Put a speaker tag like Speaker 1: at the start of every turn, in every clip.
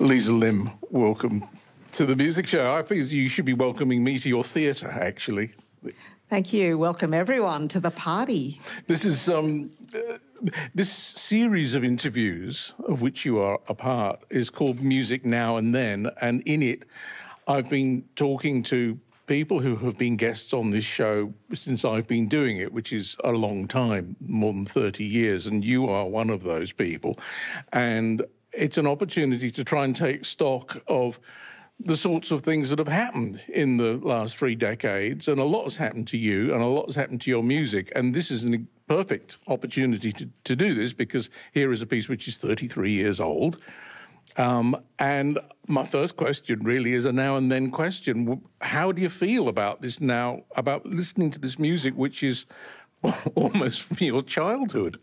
Speaker 1: Lisa Lim, welcome to the Music Show. I think you should be welcoming me to your theatre, actually.
Speaker 2: Thank you. Welcome everyone to the party.
Speaker 1: This is this series of interviews, of which you are a part, is called Music Now and Then, and in it I've been talking to people who have been guests on this show since I've been doing it, which is a long time, more than 30 years, and you are one of those people. And it's an opportunity to try and take stock of the sorts of things that have happened in the last 3 decades, and a lot has happened to you, and a lot has happened to your music, and this is a perfect opportunity to do this, because here is a piece which is 33 years old. And my first question really is a now and then question. How do you feel about this now, about listening to this music, which is almost from your childhood?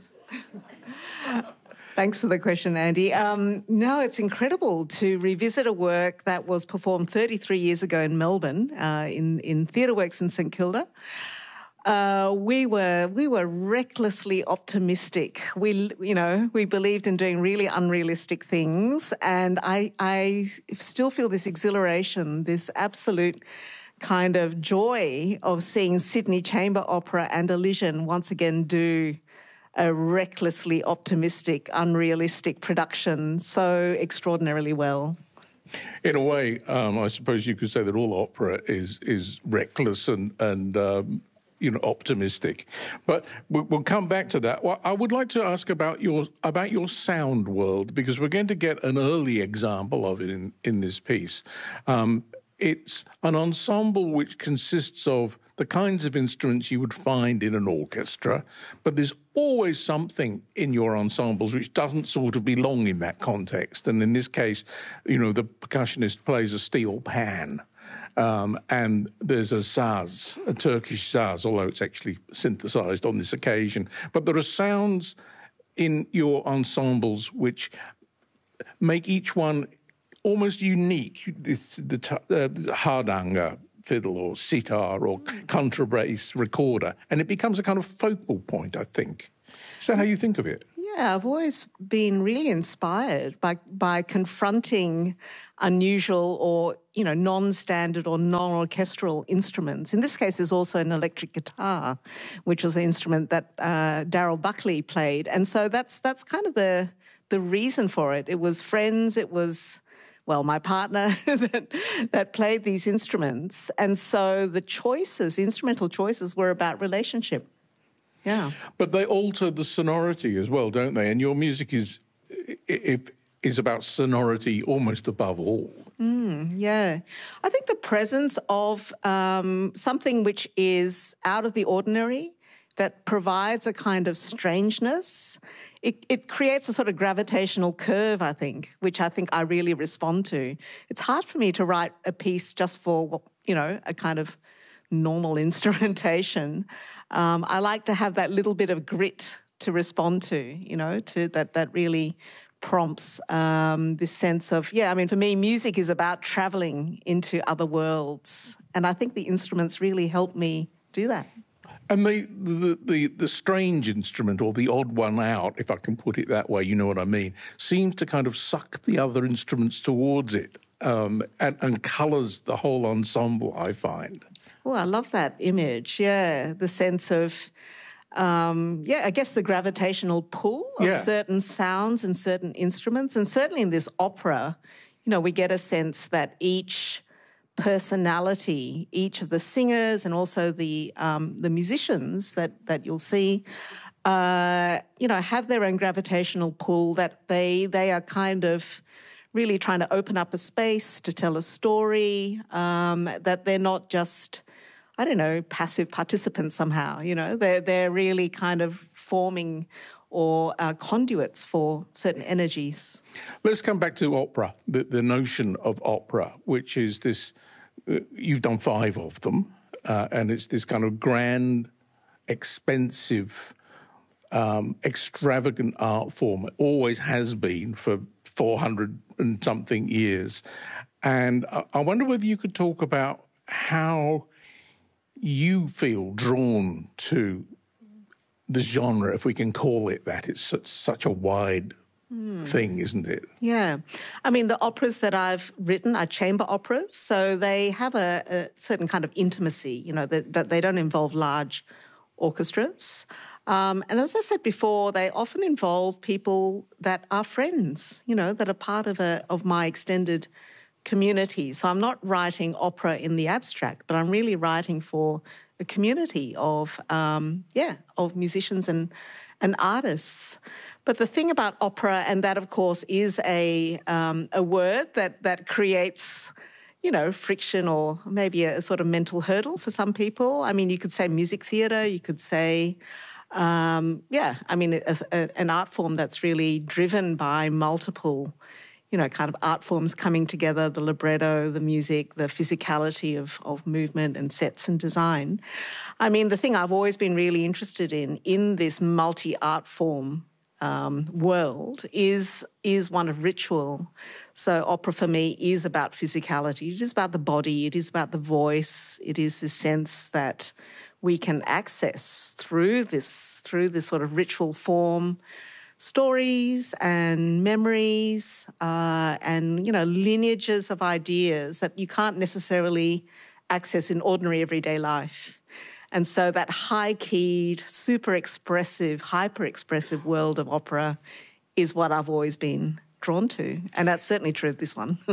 Speaker 2: Thanks for the question, Andy. No, it's incredible to revisit a work that was performed 33 years ago in Melbourne, in Theatre Works in St Kilda. We were recklessly optimistic. We believed in doing really unrealistic things, and I still feel this exhilaration, this absolute kind of joy of seeing Sydney Chamber Opera and Elysian once again do a recklessly optimistic, unrealistic production so extraordinarily well.
Speaker 1: In a way, I suppose you could say that all opera is reckless and optimistic. But we'll come back to that. Well, I would like to ask about your sound world, because we're going to get an early example of it in this piece. It's an ensemble which consists of the kinds of instruments you would find in an orchestra, but there's always something in your ensembles which doesn't sort of belong in that context. And in this case, the percussionist plays a steel pan, and there's a saz, a Turkish saz, although it's actually synthesized on this occasion. But there are sounds in your ensembles which make each one almost unique. The hardanga fiddle or sitar or contrabass recorder, and it becomes a kind of focal point, I think. Is that how you think of it?
Speaker 2: Yeah, I've always been really inspired by confronting unusual or, non-standard or non-orchestral instruments. In this case, there's also an electric guitar, which was an instrument that Darryl Buckley played. And so that's kind of the reason for it. It was friends, it was my partner that played these instruments. And so the instrumental choices were about relationship. Yeah.
Speaker 1: But they alter the sonority as well, don't they? And your music is about sonority almost above all.
Speaker 2: Yeah. I think the presence of something which is out of the ordinary, that provides a kind of strangeness, it creates a sort of gravitational curve, I think, which I think I really respond to. It's hard for me to write a piece just for, a kind of normal instrumentation. I like to have that little bit of grit to respond to, to that really prompts this sense of, for me, music is about travelling into other worlds. And I think the instruments really help me do that.
Speaker 1: And the strange instrument, or the odd one out, if I can put it that way, you know what I mean, seems to kind of suck the other instruments towards it, and colours the whole ensemble, I find.
Speaker 2: Oh, I love that image, yeah. The sense of, I guess the gravitational pull of certain sounds and certain instruments. And certainly in this opera, we get a sense that each personality, each of the singers and also the musicians that you'll see, have their own gravitational pull, that they are kind of really trying to open up a space to tell a story, that they're not just, passive participants somehow, they're really kind of forming or conduits for certain energies.
Speaker 1: Let's come back to opera, the notion of opera, which is this, you've done 5 of them, and it's this kind of grand, expensive, extravagant art form. It always has been for 400 and something years. And I wonder whether you could talk about how you feel drawn to the genre, if we can call it that. It's such a wide thing, isn't it?
Speaker 2: Yeah. I mean, the operas that I've written are chamber operas, so they have a certain kind of intimacy, that they don't involve large orchestras. And as I said before, they often involve people that are friends, that are part of my extended community. So I'm not writing opera in the abstract, but I'm really writing for a community of musicians and artists. But the thing about opera, and that of course is a word that creates, friction or maybe a sort of mental hurdle for some people. I mean, you could say music theatre, you could say, an art form that's really driven by multiple, kind of art forms coming together, the libretto, the music, the physicality of movement and sets and design. I mean, the thing I've always been really interested in this multi-art form world is one of ritual. So opera for me is about physicality. It is about the body. It is about the voice. It is the sense that we can access through this sort of ritual form, stories and memories and, lineages of ideas that you can't necessarily access in ordinary everyday life. And so that high-keyed, super expressive, hyper-expressive world of opera is what I've always been drawn to. And that's certainly true of this one.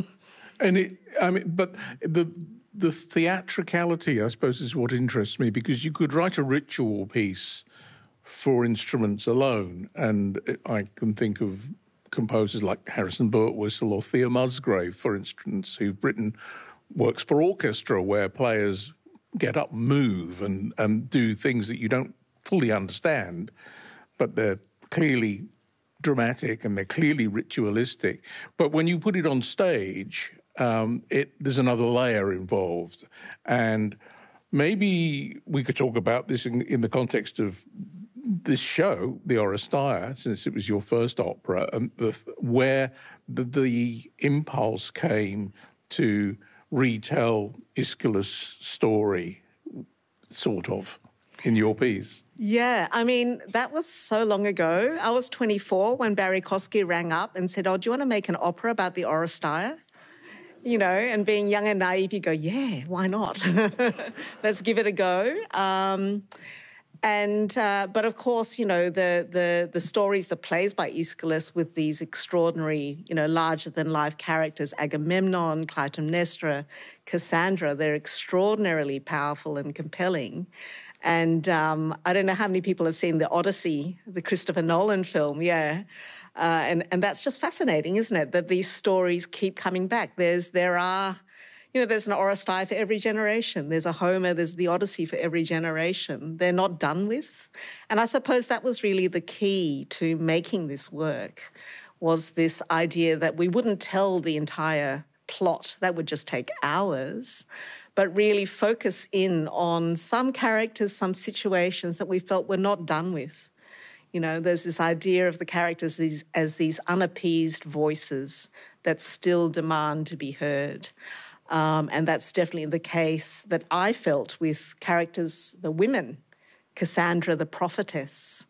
Speaker 1: But the theatricality, I suppose, is what interests me, because you could write a ritual piece for instruments alone. And I can think of composers like Harrison Birtwistle or Thea Musgrave, for instance, who've written works for orchestra where players get up, move, and do things that you don't fully understand, but they're clearly dramatic and they're clearly ritualistic. But when you put it on stage, there's another layer involved. And maybe we could talk about this in the context of this show, The Oresteia, since it was your first opera, and where the impulse came to retell Aeschylus' story, sort of, in your piece.
Speaker 2: Yeah, I mean, that was so long ago. I was 24 when Barry Kosky rang up and said, "Oh, do you want to make an opera about the Oresteia?" And being young and naive, you go, yeah, why not? Let's give it a go. But of course, the stories, the plays by Aeschylus with these extraordinary, larger-than-life characters, Agamemnon, Clytemnestra, Cassandra, they're extraordinarily powerful and compelling. And I don't know how many people have seen The Odyssey, the Christopher Nolan film, yeah. And that's just fascinating, isn't it, that these stories keep coming back. There's an Oresteia for every generation. There's a Homer, there's the Odyssey for every generation. They're not done with. And I suppose that was really the key to making this work, was this idea that we wouldn't tell the entire plot. That would just take hours, but really focus in on some characters, some situations that we felt were not done with. There's this idea of the characters as these unappeased voices that still demand to be heard. And that's definitely the case that I felt with characters, the women, Cassandra the prophetess,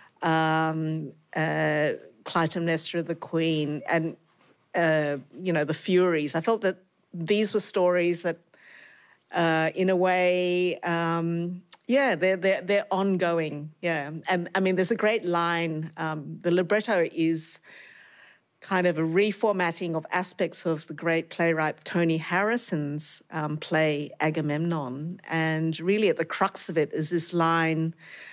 Speaker 2: Clytemnestra the queen, and, the Furies. I felt that these were stories that, in a way, they're ongoing, yeah. And, I mean, there's a great line. The libretto is kind of a reformatting of aspects of the great playwright Tony Harrison's play Agamemnon. And really at the crux of it is this line,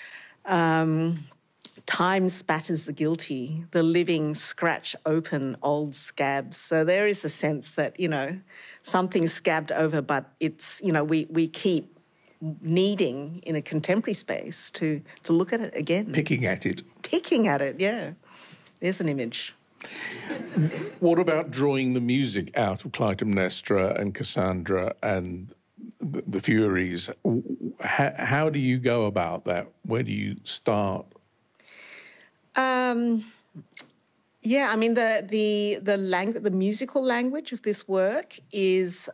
Speaker 2: time spatters the guilty, the living scratch open old scabs. So there is a sense that, something's scabbed over, but it's, we keep needing in a contemporary space to look at it again.
Speaker 1: Picking at it,
Speaker 2: yeah. There's an image.
Speaker 1: What about drawing the music out of Clytemnestra and Cassandra and the Furies? How do you go about that? Where do you start?
Speaker 2: Yeah, I mean, the musical language of this work is,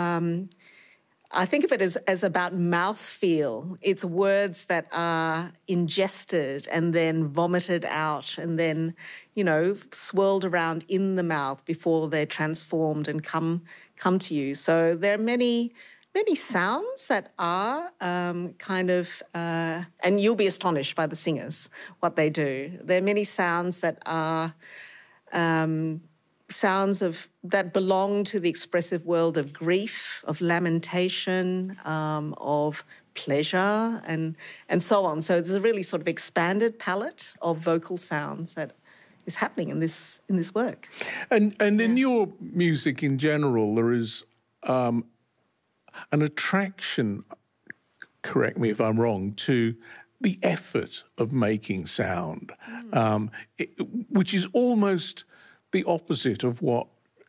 Speaker 2: I think of it as about mouthfeel. It's words that are ingested and then vomited out and then, swirled around in the mouth before they're transformed and come to you. So there are many sounds that are and you'll be astonished by the singers, what they do. There are many sounds that are sounds that belong to the expressive world of grief, of lamentation, of pleasure, and so on. So there's a really sort of expanded palette of vocal sounds that is happening in this work.
Speaker 1: And in your music in general, there is an attraction, correct me if I'm wrong, to the effort of making sound, which is almost the opposite of what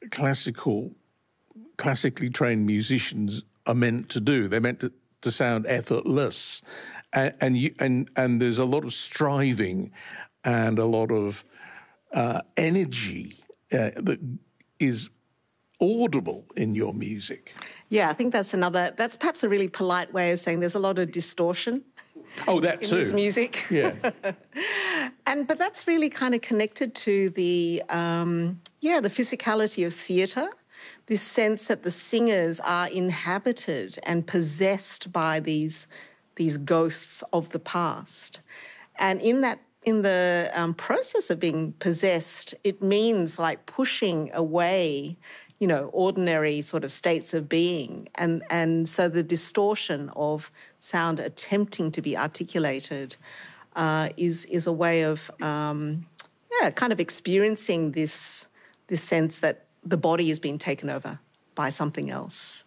Speaker 1: classically trained musicians are meant to do. They're meant to sound effortless, and there's a lot of striving and a lot of energy that is audible in your music.
Speaker 2: Yeah, I think that's perhaps a really polite way of saying there's a lot of distortion.
Speaker 1: Oh, that
Speaker 2: in
Speaker 1: too.
Speaker 2: This music.
Speaker 1: Yeah.
Speaker 2: But that's really kind of connected to the physicality of theatre, this sense that the singers are inhabited and possessed by these ghosts of the past. And in the process of being possessed, it means like pushing away, ordinary sort of states of being. And so the distortion of sound attempting to be articulated is a way of, kind of experiencing this sense that the body is being taken over by something else.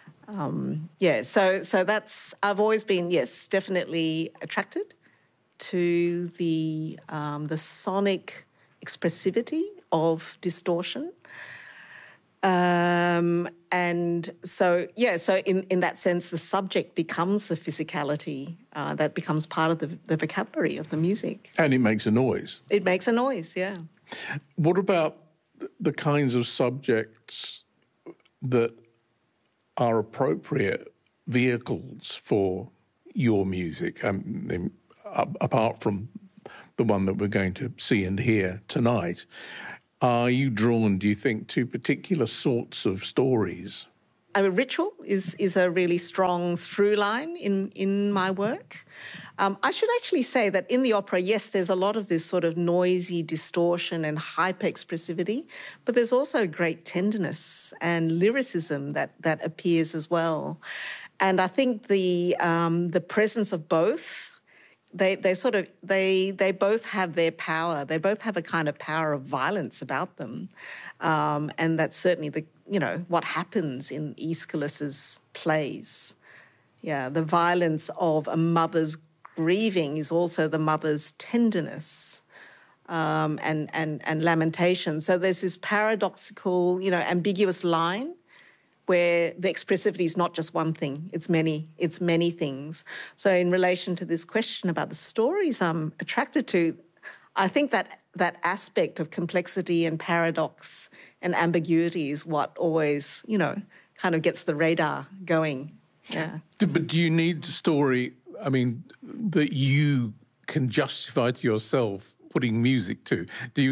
Speaker 2: So that's, I've always been, definitely attracted to the sonic expressivity of distortion. And so in that sense, the subject becomes the physicality that becomes part of the vocabulary of the music.
Speaker 1: And it makes a noise.
Speaker 2: It makes a noise, yeah.
Speaker 1: What about the kinds of subjects that are appropriate vehicles for your music, apart from the one that we're going to see and hear tonight? Are you drawn, do you think, to particular sorts of stories?
Speaker 2: Ritual is a really strong through line in my work. I should actually say that in the opera, yes, there's a lot of this sort of noisy distortion and hyper-expressivity, but there's also great tenderness and lyricism that appears as well. And I think the presence of both, they both have their power. They both have a kind of power of violence about them. And that's certainly what happens in Aeschylus's plays. Yeah, the violence of a mother's grieving is also the mother's tenderness and lamentation. So there's this paradoxical, ambiguous line where the expressivity is not just one thing, it's many things. So in relation to this question about the stories I'm attracted to, I think that aspect of complexity and paradox and ambiguity is what always, kind of gets the radar going. Yeah.
Speaker 1: But do you need a story, that you can justify to yourself putting music to?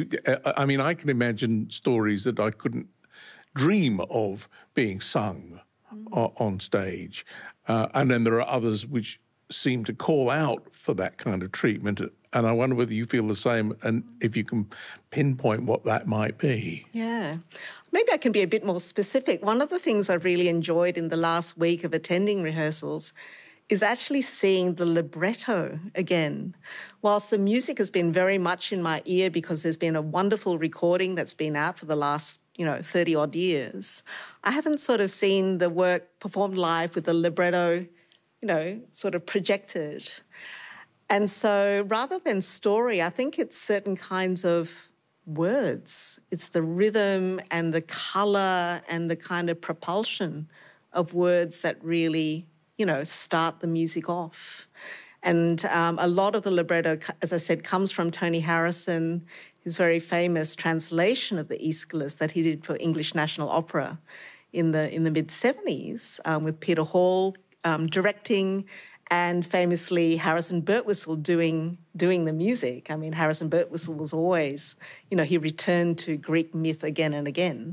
Speaker 1: I can imagine stories that I couldn't dream of being sung on stage. And then there are others which seem to call out for that kind of treatment. And I wonder whether you feel the same and if you can pinpoint what that might be.
Speaker 2: Yeah. Maybe I can be a bit more specific. One of the things I've really enjoyed in the last week of attending rehearsals is actually seeing the libretto again. Whilst the music has been very much in my ear because there's been a wonderful recording that's been out for the last 30-odd years, I haven't sort of seen the work performed live with the libretto, sort of projected. And so rather than story, I think it's certain kinds of words. It's the rhythm and the colour and the kind of propulsion of words that really, start the music off. And a lot of the libretto, as I said, comes from Tony Harrison, his very famous translation of the Aeschylus that he did for English National Opera in the mid-70s with Peter Hall directing and famously Harrison Birtwistle doing the music. I mean, Harrison Birtwistle was always, he returned to Greek myth again and again.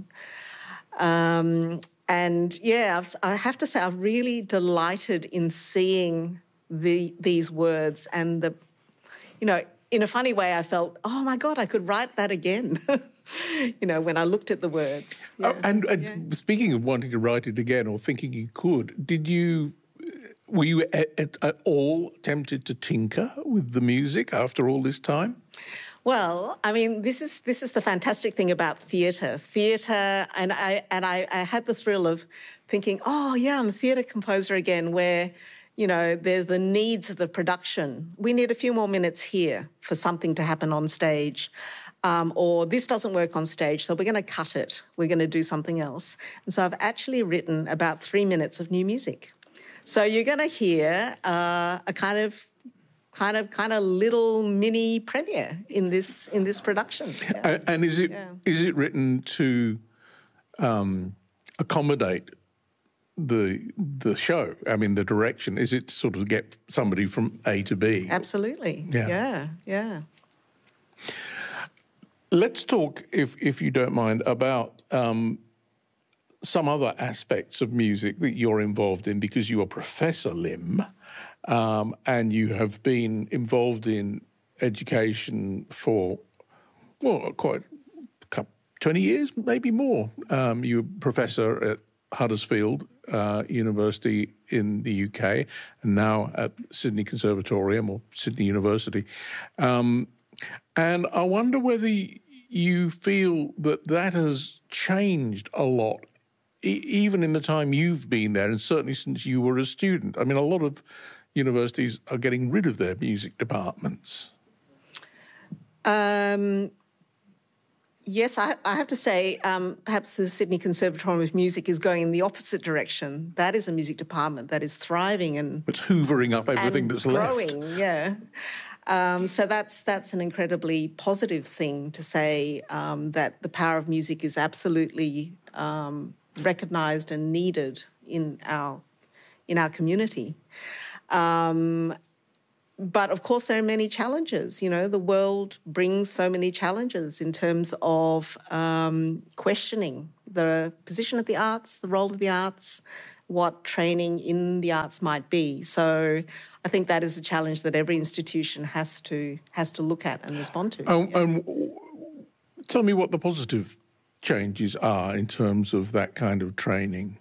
Speaker 2: And yeah, I have to say, I'm really delighted in seeing these words and in a funny way, I felt, oh my God, I could write that again. When I looked at the words. Yeah.
Speaker 1: Oh, and speaking of wanting to write it again or thinking you could, were you at all tempted to tinker with the music after all this time?
Speaker 2: Well, I mean, this is the fantastic thing about theatre. And I had the thrill of thinking, oh yeah, I'm a theatre composer again, where there's the needs of the production. We need a few more minutes here for something to happen on stage. Or this doesn't work on stage, so we're going to cut it. We're going to do something else. And so I've actually written about 3 minutes of new music. So you're going to hear a kind of little mini premiere in this production. Yeah.
Speaker 1: And is it written to accommodate the show? I mean, the direction. Is it to sort of get somebody from A to B?
Speaker 2: Absolutely. Yeah.
Speaker 1: Let's talk, if you don't mind, about some other aspects of music that you're involved in, because you are Professor Lim, and you have been involved in education for, quite 20 years, maybe more. You're professor at Huddersfield University in the UK, and now at Sydney Conservatorium or Sydney University. And I wonder whether you feel that has changed a lot, even in the time you've been there, and certainly since you were a student. I mean, a lot of universities are getting rid of their music departments.
Speaker 2: Yes, I have to say, perhaps the Sydney Conservatorium of Music is going in the opposite direction. That is a music department that is thriving and
Speaker 1: it's hoovering up everything that's
Speaker 2: growing,
Speaker 1: left.
Speaker 2: Yeah. So that's an incredibly positive thing to say, that the power of music is absolutely recognised and needed in our community. But of course, there are many challenges. The world brings so many challenges in terms of questioning the position of the arts, the role of the arts, what training in the arts might be. So I think that is a challenge that every institution has to look at and respond to.
Speaker 1: Tell me what the positive changes are in terms of that kind of training.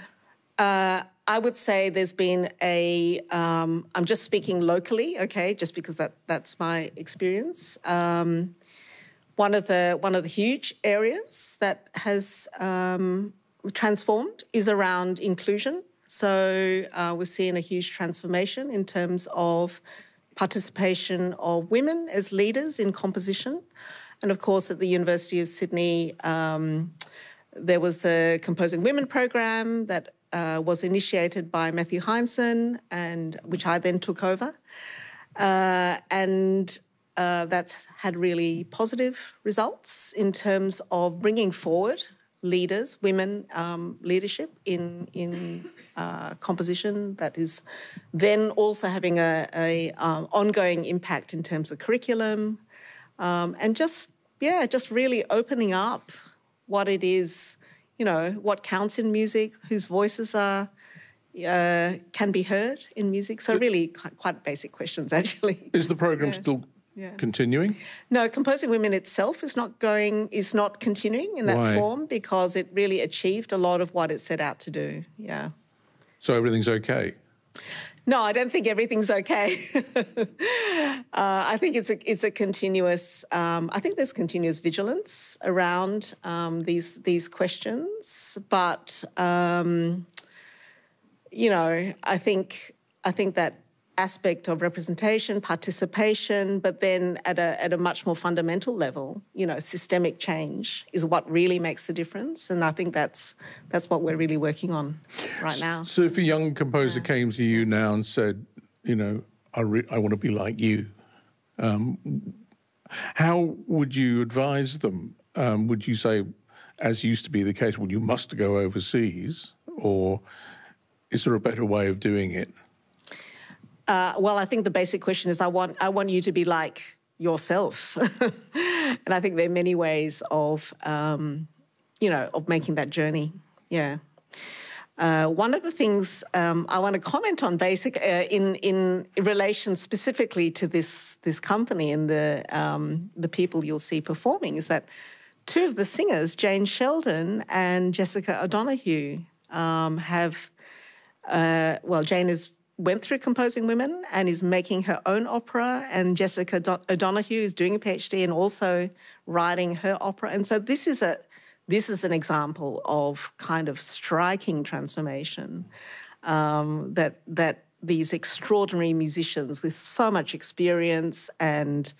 Speaker 2: I would say there's been I'm just speaking locally, okay, just because that's my experience. One of the huge areas that has transformed is around inclusion. So we're seeing a huge transformation in terms of participation of women as leaders in composition. And of course, at the University of Sydney, there was the Composing Women program that was initiated by Matthew Heinsohn, and which I then took over. And that's had really positive results in terms of bringing forward leaders, women leadership in composition. That is then also having a ongoing impact in terms of curriculum, and just really opening up what it is, what counts in music, whose voices can be heard in music. So really quite basic questions, actually.
Speaker 1: Is the program still continuing?
Speaker 2: No, Composing Women itself is not continuing in that form, because it really achieved a lot of what it set out to do. Yeah.
Speaker 1: So everything's okay?
Speaker 2: No, I don't think everything's okay. I think it's a continuous. I think there's continuous vigilance around these questions, but I think that aspect of representation, participation, but then at a much more fundamental level, systemic change is what really makes the difference, and I think that's what we're really working on right now.
Speaker 1: So if a young composer came to you now and said, I want to be like you, how would you advise them? Would you say, as used to be the case, well, you must go overseas, or is there a better way of doing it?
Speaker 2: Well, I think the basic question is I want you to be like yourself. And I think there are many ways of, of making that journey. Yeah. One of the things I want to comment on in relation specifically to this company and the people you'll see performing is that two of the singers, Jane Sheldon and Jessica O'Donoghue, Jane went through Composing Women and is making her own opera, and Jessica O'Donoghue is doing a PhD and also writing her opera. And so this is an example of kind of striking transformation that these extraordinary musicians with so much experience and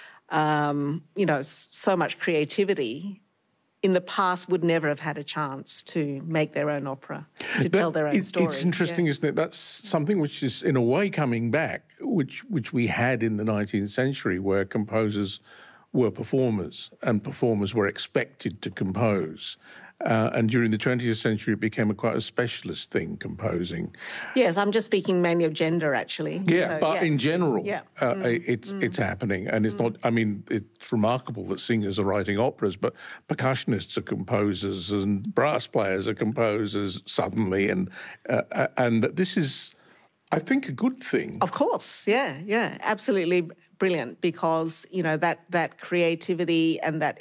Speaker 2: so much creativity in the past would never have had a chance to make their own opera, to tell their own story.
Speaker 1: It's interesting, isn't it? That's something which is, in a way, coming back, which we had in the 19th century, where composers were performers and performers were expected to compose. And during the 20th century, it became quite a specialist thing, composing.
Speaker 2: Yes, I'm just speaking mainly of gender, actually.
Speaker 1: Yeah, in general, it's happening. And it's not, I mean, it's remarkable that singers are writing operas, but percussionists are composers and brass players are composers suddenly. And this is, I think, a good thing.
Speaker 2: Of course, yeah, absolutely brilliant, because, that creativity and that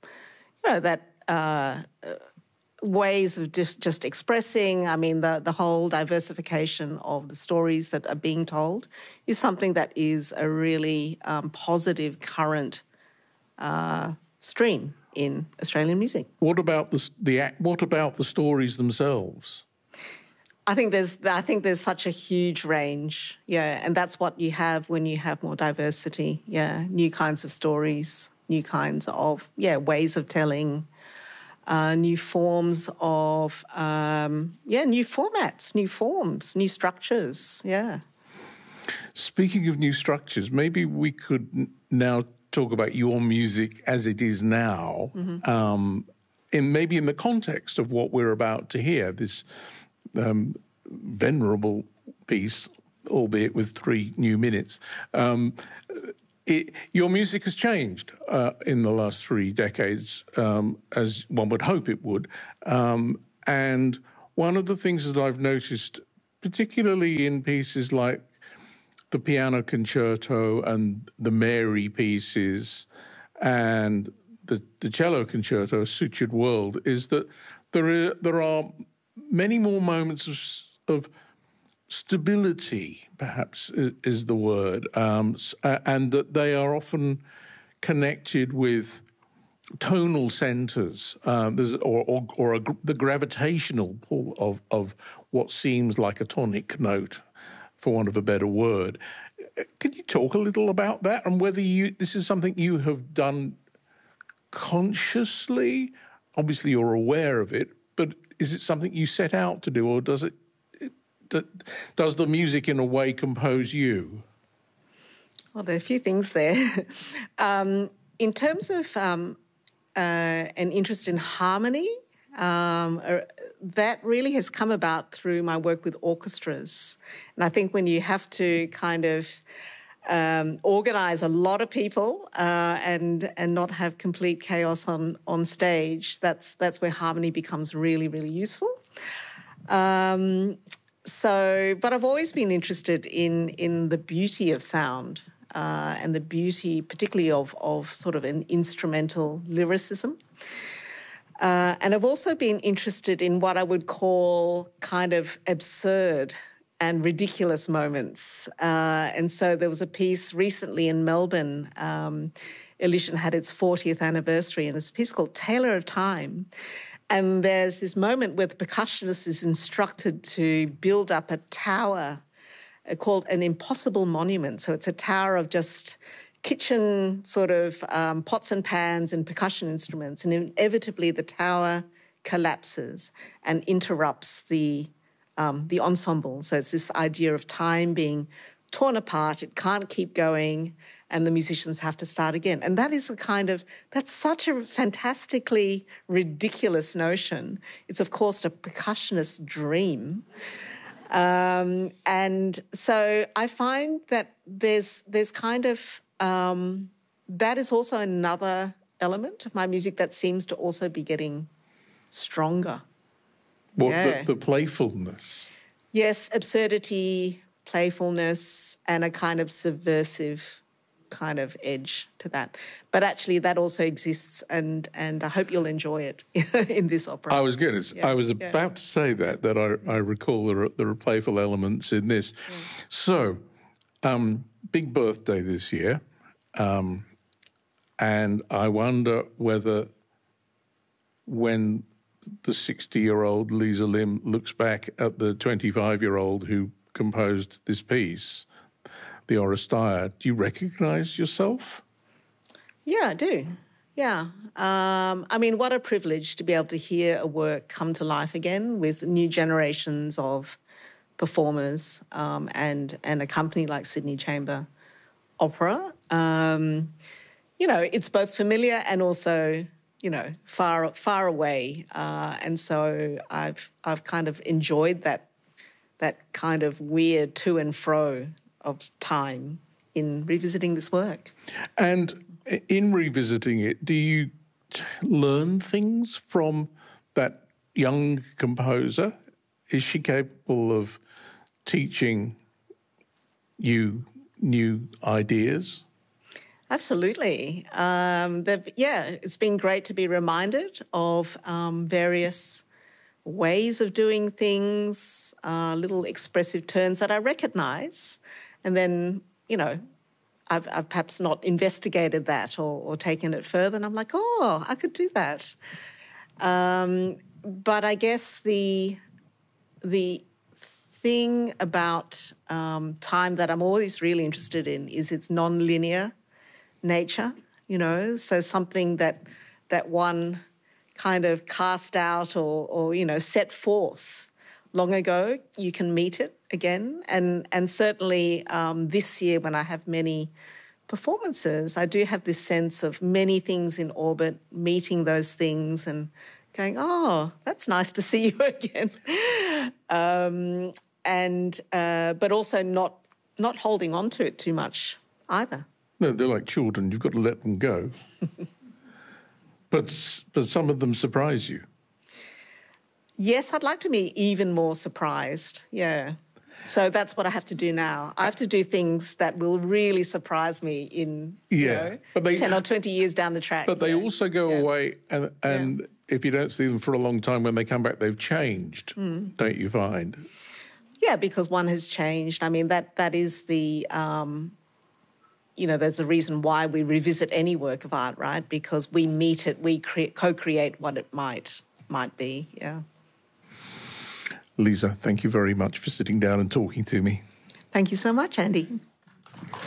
Speaker 2: ways of just expressing, I mean, the whole diversification of the stories that are being told is something that is a really positive current stream in Australian music.
Speaker 1: What about the stories themselves?
Speaker 2: I think there's such a huge range, and that's what you have when you have more diversity, new kinds of stories, new kinds of ways of telling. New forms of, new formats, new forms, new structures,
Speaker 1: Speaking of new structures, maybe we could now talk about your music as it is now, in the context of what we're about to hear, this venerable piece, albeit with 3 new minutes. Your music has changed in the last 3 decades, as one would hope it would. And one of the things that I've noticed, particularly in pieces like the piano concerto and the Mary pieces and the cello concerto, Sutured World, is that there are many more moments of stability, perhaps is the word, and that they are often connected with tonal centres, the gravitational pull of what seems like a tonic note, for want of a better word. Could you talk a little about that and whether this is something you have done consciously? Obviously, you're aware of it, but is it something you set out to do, or does the music in a way compose you?
Speaker 2: Well, there are a few things there. In terms of an interest in harmony, that really has come about through my work with orchestras. And I think when you have to kind of organise a lot of people and not have complete chaos on stage, that's where harmony becomes really, really useful. But I've always been interested in the beauty of sound and the beauty, particularly of sort of an instrumental lyricism. And I've also been interested in what I would call kind of absurd and ridiculous moments. And so there was a piece recently in Melbourne. Elysian had its 40th anniversary, and it's a piece called Tailor of Time. And there's this moment where the percussionist is instructed to build up a tower called an impossible monument. So it's a tower of just kitchen sort of pots and pans and percussion instruments. And inevitably the tower collapses and interrupts the ensemble. So it's this idea of time being torn apart. It can't keep going, and the musicians have to start again. And that is that's such a fantastically ridiculous notion. It's, of course, a percussionist's dream. And so I find that there's kind of, that is also another element of my music that seems to also be getting stronger.
Speaker 1: What, the playfulness?
Speaker 2: Yes, absurdity, playfulness, and a kind of subversive kind of edge to that. But actually that also exists, and I hope you'll enjoy it in this opera.
Speaker 1: I was about to say that I recall there are playful elements in this. Yeah. So, big birthday this year, and I wonder whether when the 60-year-old Lisa Lim looks back at the 25-year-old who composed this piece, the Oresteia, do you recognise yourself?
Speaker 2: Yeah, I do. Yeah. I mean, what a privilege to be able to hear a work come to life again with new generations of performers and a company like Sydney Chamber Opera. You know, it's both familiar and also, you know, far away. And so I've kind of enjoyed that kind of weird to and fro of time in revisiting this work.
Speaker 1: And in revisiting it, do you learn things from that young composer? Is she capable of teaching you new ideas?
Speaker 2: Absolutely. It's been great to be reminded of various ways of doing things, little expressive turns that I recognise. And then, you know, I've perhaps not investigated that or taken it further. And I'm like, oh, I could do that. But I guess the thing about time that I'm always really interested in is its non-linear nature, you know, so something that one kind of cast out or you know, set forth long ago, you can meet it again. And certainly this year when I have many performances, I do have this sense of many things in orbit, meeting those things and going, oh, that's nice to see you again. But also not holding on to it too much either.
Speaker 1: No, they're like children. You've got to let them go. But some of them surprise you.
Speaker 2: Yes, I'd like to be even more surprised, yeah. So that's what I have to do now. I have to do things that will really surprise me in, you know, 10 or 20 years down the track.
Speaker 1: But they also go away, and if you don't see them for a long time, when they come back, they've changed, don't you find?
Speaker 2: Yeah, because one has changed. I mean, that is the... you know, there's a reason why we revisit any work of art, right? Because we meet it, we co-create what it might be, yeah.
Speaker 1: Lisa, thank you very much for sitting down and talking to me.
Speaker 2: Thank you so much, Andy.